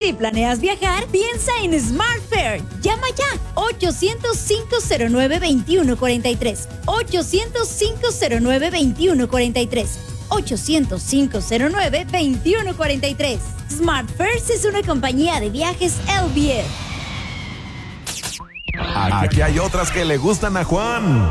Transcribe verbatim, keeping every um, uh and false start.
Si planeas viajar, piensa en Smart Fair. Llama ya. ochocientos, cinco cero nueve, veintiuno cuarenta y tres. ochocientos, cinco cero nueve, veintiuno cuarenta y tres. ochocientos, cinco cero nueve, veintiuno cuarenta y tres. Smart Fair es una compañía de viajes L V F. Aquí hay otras que le gustan a Juan.